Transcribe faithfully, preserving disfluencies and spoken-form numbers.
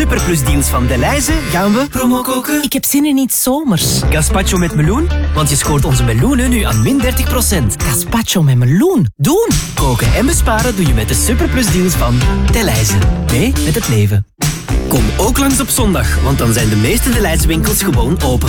Superplus deals van Delhaize gaan we promo koken. Ik heb zin in iets zomers. Gazpacho met meloen, want je scoort onze meloenen nu aan min dertig procent. Gazpacho met meloen. Doen! Koken en besparen doe je met de Superplus deals van Delhaize. Mee met het leven. Kom ook langs op zondag, want dan zijn de meeste Delhaize winkels gewoon open.